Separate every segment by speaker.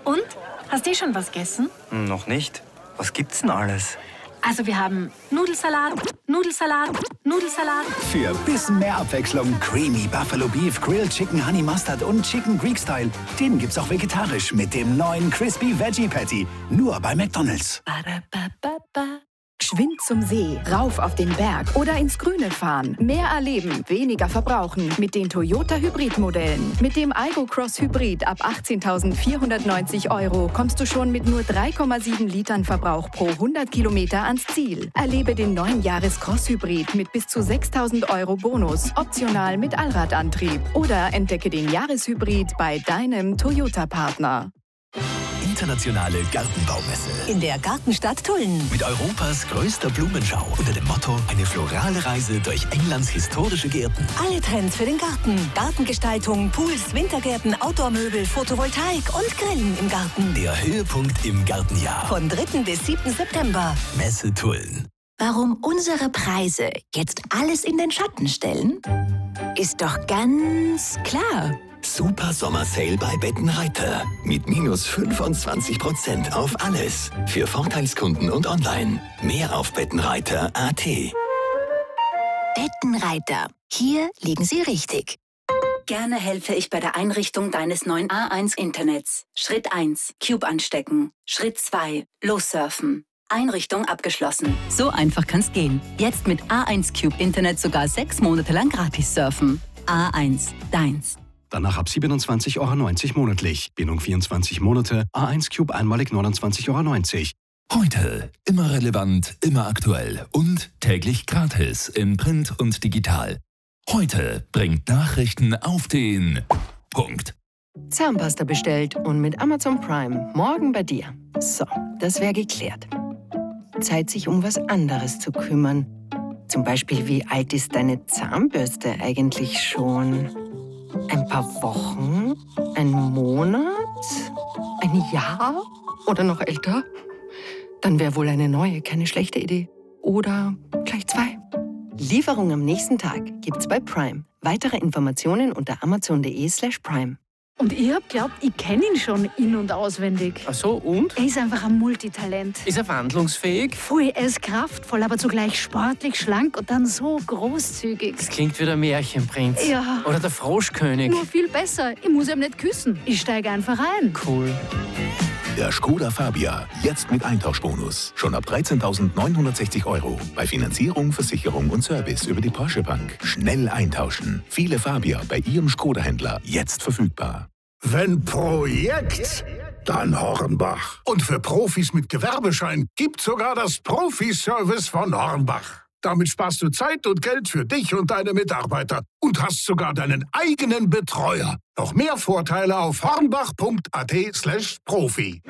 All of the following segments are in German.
Speaker 1: Und? Hast du schon was gegessen?
Speaker 2: Noch nicht. Was gibt's denn alles?
Speaker 1: Also wir haben Nudelsalat, Nudelsalat, Nudelsalat.
Speaker 3: Für bisschen mehr Abwechslung Creamy Buffalo Beef, Grilled Chicken Honey Mustard und Chicken Greek Style. Den gibt's auch vegetarisch mit dem neuen Crispy Veggie Patty. Nur bei McDonald's.
Speaker 4: Geschwind zum See, rauf auf den Berg oder ins Grüne fahren. Mehr erleben, weniger verbrauchen mit den Toyota Hybrid-Modellen. Mit dem Aygo Cross Hybrid ab 18.490 € kommst du schon mit nur 3,7 Litern Verbrauch pro 100 Kilometer ans Ziel. Erlebe den neuen Jahres-Cross Hybrid mit bis zu 6.000 € Bonus, optional mit Allradantrieb. Oder entdecke den Jahreshybrid bei deinem Toyota-Partner.
Speaker 3: Internationale Gartenbaumesse.
Speaker 5: In der Gartenstadt Tulln.
Speaker 3: Mit Europas größter Blumenschau unter dem Motto eine florale Reise durch Englands historische Gärten.
Speaker 5: Alle Trends für den Garten. Gartengestaltung, Pools, Wintergärten, Outdoor-Möbel, Photovoltaik und Grillen im Garten.
Speaker 3: Der Höhepunkt im Gartenjahr.
Speaker 5: Von 3. bis 7. September.
Speaker 3: Messe Tulln.
Speaker 6: Warum unsere Preise jetzt alles in den Schatten stellen? Ist doch ganz klar.
Speaker 3: Super Sommersale bei Bettenreiter. Mit minus 25% auf alles. Für Vorteilskunden und online. Mehr auf bettenreiter.at.
Speaker 6: Bettenreiter. Hier liegen Sie richtig.
Speaker 7: Gerne helfe ich bei der Einrichtung deines neuen A1-Internets. Schritt 1. Cube anstecken. Schritt 2. Lossurfen. Einrichtung abgeschlossen.
Speaker 8: So einfach kann's gehen. Jetzt mit A1 Cube Internet sogar 6 Monate lang gratis surfen. A1, deins.
Speaker 9: Danach ab 27,90 € monatlich. Bindung 24 Monate. A1 Cube einmalig 29,90 €.
Speaker 3: Heute immer relevant, immer aktuell und täglich gratis in Print und digital. Heute bringt Nachrichten auf den Punkt.
Speaker 10: Zahnpasta bestellt und mit Amazon Prime morgen bei dir. So, das wäre geklärt. Zeit, sich um was anderes zu kümmern. Zum Beispiel, wie alt ist deine Zahnbürste eigentlich schon? Ein paar Wochen? Ein Monat? Ein Jahr? Oder noch älter? Dann wäre wohl eine neue keine schlechte Idee. Oder gleich 2. Lieferung am nächsten Tag gibt's bei Prime. Weitere Informationen unter amazon.de/prime.
Speaker 1: Und ihr habt glaubt, ich kenne ihn schon in- und auswendig.
Speaker 11: Ach so, und?
Speaker 1: Er ist einfach ein Multitalent.
Speaker 11: Ist er wandlungsfähig?
Speaker 1: Voll, er ist kraftvoll, aber zugleich sportlich, schlank und dann so großzügig.
Speaker 11: Das klingt wie der Märchenprinz.
Speaker 1: Ja.
Speaker 11: Oder der Froschkönig.
Speaker 1: Nur viel besser. Ich muss ihm nicht küssen. Ich steige einfach ein.
Speaker 11: Cool.
Speaker 3: Der Skoda Fabia. Jetzt mit Eintauschbonus. Schon ab 13.960 €. Bei Finanzierung, Versicherung und Service über die Porsche Bank. Schnell eintauschen. Viele Fabia bei Ihrem Skoda-Händler. Jetzt verfügbar.
Speaker 12: Wenn Projekt, dann Hornbach. Und für Profis mit Gewerbeschein gibt's sogar das Profi-Service von Hornbach. Damit sparst du Zeit und Geld für dich und deine Mitarbeiter und hast sogar deinen eigenen Betreuer. Noch mehr Vorteile auf hornbach.at/Profi.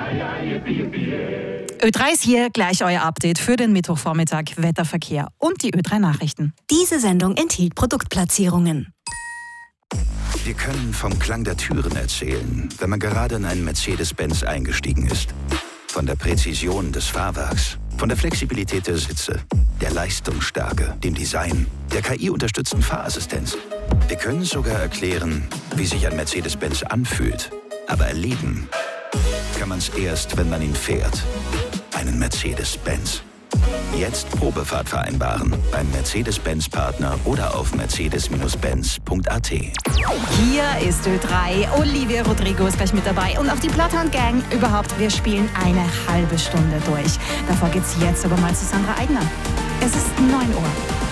Speaker 13: Ö3 ist hier, gleich euer Update für den Mittwochvormittag, Wetterverkehr und die Ö3 Nachrichten.
Speaker 6: Diese Sendung enthielt Produktplatzierungen.
Speaker 14: Wir können vom Klang der Türen erzählen, wenn man gerade in einen Mercedes-Benz eingestiegen ist. Von der Präzision des Fahrwerks, von der Flexibilität der Sitze, der Leistungsstärke, dem Design, der KI-unterstützten Fahrassistenz. Wir können sogar erklären, wie sich ein Mercedes-Benz anfühlt. Aber erleben kann man es erst, wenn man ihn fährt. Einen Mercedes-Benz. Jetzt Probefahrt vereinbaren beim Mercedes-Benz-Partner oder auf mercedes-benz.at.
Speaker 13: Hier ist Ö3. Olivia Rodrigo ist gleich mit dabei und auch die Bloodhound Gang. Überhaupt, wir spielen eine halbe Stunde durch. Davor geht's jetzt aber mal zu Sandra Eigner. Es ist 9 Uhr.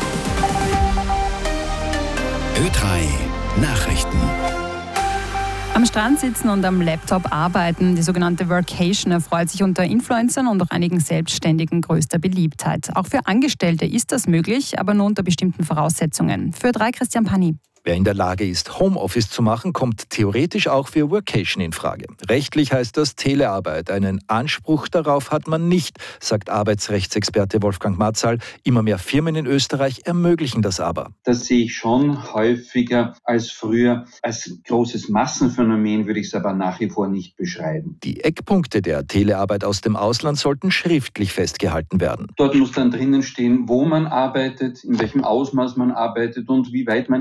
Speaker 3: Ö3 Nachrichten.
Speaker 13: Am Strand sitzen und am Laptop arbeiten. Die sogenannte Workation erfreut sich unter Influencern und auch einigen Selbstständigen größter Beliebtheit. Auch für Angestellte ist das möglich, aber nur unter bestimmten Voraussetzungen. Für Ö3 Christian Pani.
Speaker 15: Wer in der Lage ist, Homeoffice zu machen, kommt theoretisch auch für Workation in Frage. Rechtlich heißt das Telearbeit. Einen Anspruch darauf hat man nicht, sagt Arbeitsrechtsexperte Wolfgang Matzal. Immer mehr Firmen in Österreich ermöglichen das aber.
Speaker 16: Das sehe ich schon häufiger als früher. Als großes Massenphänomen würde ich es aber nach wie vor nicht beschreiben.
Speaker 15: Die Eckpunkte der Telearbeit aus dem Ausland sollten schriftlich festgehalten werden.
Speaker 16: Dort muss dann drinnen stehen, wo man arbeitet, in welchem Ausmaß man arbeitet und wie weit man erreichbar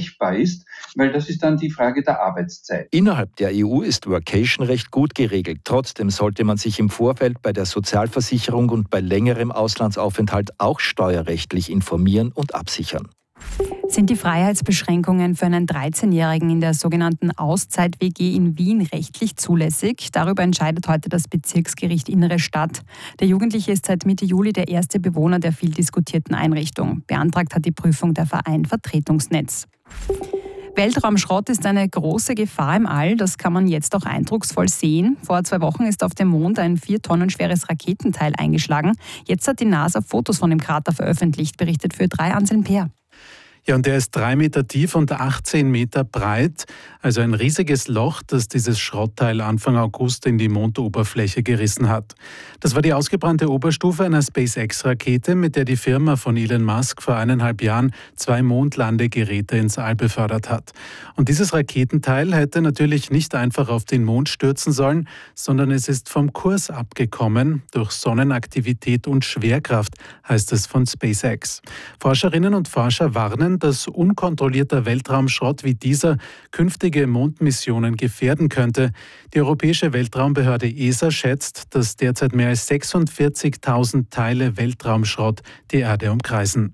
Speaker 16: erreichbar ist, weil das ist dann die Frage der Arbeitszeit.
Speaker 15: Innerhalb der EU ist Workation recht gut geregelt. Trotzdem sollte man sich im Vorfeld bei der Sozialversicherung und bei längerem Auslandsaufenthalt auch steuerrechtlich informieren und absichern.
Speaker 13: Sind die Freiheitsbeschränkungen für einen 13-Jährigen in der sogenannten Auszeit-WG in Wien rechtlich zulässig? Darüber entscheidet heute das Bezirksgericht Innere Stadt. Der Jugendliche ist seit Mitte Juli der erste Bewohner der viel diskutierten Einrichtung. Beantragt hat die Prüfung der Verein Vertretungsnetz. Weltraumschrott ist eine große Gefahr im All. Das kann man jetzt auch eindrucksvoll sehen. Vor 2 Wochen ist auf dem Mond ein 4 Tonnen schweres Raketenteil eingeschlagen. Jetzt hat die NASA Fotos von dem Krater veröffentlicht, berichtet für 3 Anselm Peer.
Speaker 17: Ja, und der ist 3 Meter tief und 18 Meter breit. Also ein riesiges Loch, das dieses Schrottteil Anfang August in die Mondoberfläche gerissen hat. Das war die ausgebrannte Oberstufe einer SpaceX-Rakete, mit der die Firma von Elon Musk vor 1,5 Jahren 2 Mondlandegeräte ins All befördert hat. Und dieses Raketenteil hätte natürlich nicht einfach auf den Mond stürzen sollen, sondern es ist vom Kurs abgekommen durch Sonnenaktivität und Schwerkraft, heißt es von SpaceX. Forscherinnen und Forscher warnen, dass unkontrollierter Weltraumschrott wie dieser künftige Mondmissionen gefährden könnte. Die Europäische Weltraumbehörde ESA schätzt, dass derzeit mehr als 46.000 Teile Weltraumschrott die Erde umkreisen.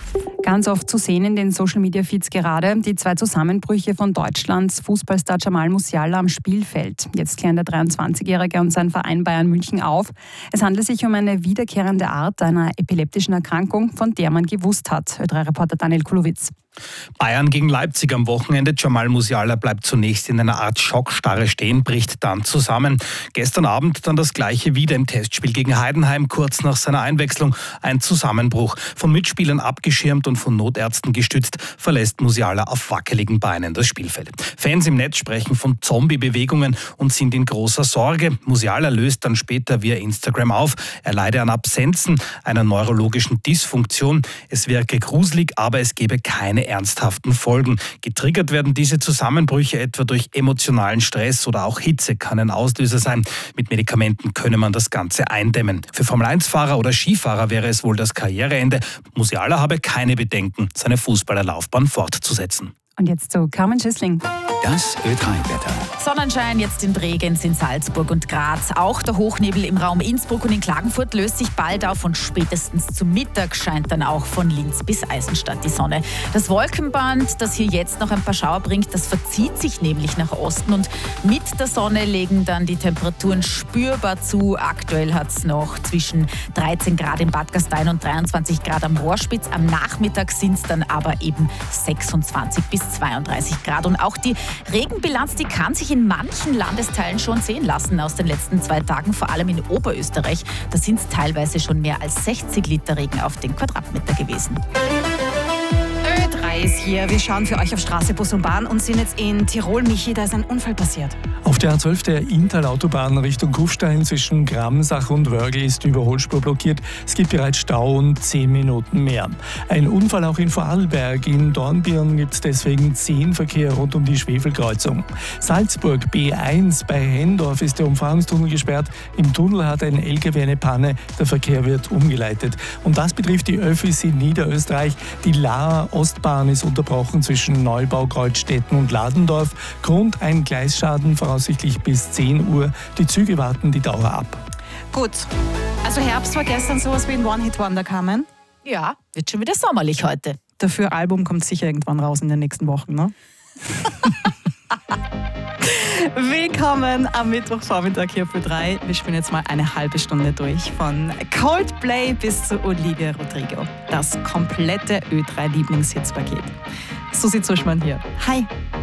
Speaker 13: Ganz oft zu sehen in den Social-Media-Feeds gerade die 2 Zusammenbrüche von Deutschlands Fußballstar Jamal Musiala am Spielfeld. Jetzt klären der 23-Jährige und sein Verein Bayern München auf. Es handelt sich um eine wiederkehrende Art einer epileptischen Erkrankung, von der man gewusst hat. Ö3-Reporter Daniel Kulowitz.
Speaker 18: Bayern gegen Leipzig am Wochenende. Jamal Musiala bleibt zunächst in einer Art Schockstarre stehen, bricht dann zusammen. Gestern Abend dann das Gleiche wieder im Testspiel gegen Heidenheim, kurz nach seiner Einwechslung. Ein Zusammenbruch. Von Mitspielern abgeschirmt und von Notärzten gestützt, verlässt Musiala auf wackeligen Beinen das Spielfeld. Fans im Netz sprechen von Zombie-Bewegungen und sind in großer Sorge. Musiala löst dann später via Instagram auf. Er leide an Absenzen, einer neurologischen Dysfunktion. Es wirke gruselig, aber es gebe keine ernsthaften Folgen. Getriggert werden diese Zusammenbrüche etwa durch emotionalen Stress oder auch Hitze kann ein Auslöser sein. Mit Medikamenten könne man das Ganze eindämmen. Für Formel-1-Fahrer oder Skifahrer wäre es wohl das Karriereende. Musiala habe keine Bedenken, seine Fußballerlaufbahn fortzusetzen.
Speaker 13: Und jetzt zu Carmen Schüssling.
Speaker 14: Das Ö3-Wetter.
Speaker 19: Sonnenschein jetzt in Bregenz, in Salzburg und Graz. Auch der Hochnebel im Raum Innsbruck und in Klagenfurt löst sich bald auf und spätestens zum Mittag scheint dann auch von Linz bis Eisenstadt die Sonne. Das Wolkenband, das hier jetzt noch ein paar Schauer bringt, das verzieht sich nämlich nach Osten und mit der Sonne legen dann die Temperaturen spürbar zu. Aktuell hat es noch zwischen 13 Grad in Bad Gastein und 23 Grad am Rohrspitz. Am Nachmittag sind es dann aber eben 26 bis 32 Grad. Und auch die Regenbilanz, die kann sich in manchen Landesteilen schon sehen lassen aus den letzten 2 Tagen, vor allem in Oberösterreich. Da sind es teilweise schon mehr als 60 Liter Regen auf den Quadratmeter gewesen. Ö3 ist hier. Wir schauen für euch auf Straße, Bus und Bahn und sind jetzt in Tirol. Michi, da ist ein Unfall passiert.
Speaker 20: Auf der A12 der Inntal-Autobahn Richtung Kufstein zwischen Gramsach und Wörgl ist die Überholspur blockiert. Es gibt bereits Stau und 10 Minuten mehr. Ein Unfall auch in Vorarlberg. In Dornbirn gibt es deswegen 10 Verkehr rund um die Schwefelkreuzung. Salzburg B1 bei Hendorf ist der Umfahrungstunnel gesperrt. Im Tunnel hat ein LKW eine Panne. Der Verkehr wird umgeleitet. Und das betrifft die Öffis in Niederösterreich. Die Laaer Ostbahn ist unterbrochen zwischen Neubau, Kreuzstetten und Ladendorf. Grund ein Gleisschaden, voraussichtlich bis 10 Uhr. Die Züge warten die Dauer ab.
Speaker 19: Gut, also Herbst war gestern sowas wie ein One-Hit-Wonder, Carmen. Ja, wird schon wieder sommerlich heute.
Speaker 21: Dafür Album kommt sicher irgendwann raus in den nächsten Wochen, ne? Willkommen am Mittwochvormittag hier für 3. Wir spielen jetzt mal eine halbe Stunde durch. Von Coldplay bis zu Olivia Rodrigo. Das komplette Ö3-Lieblingshitspaket. Susi Zuschmann hier. Hi.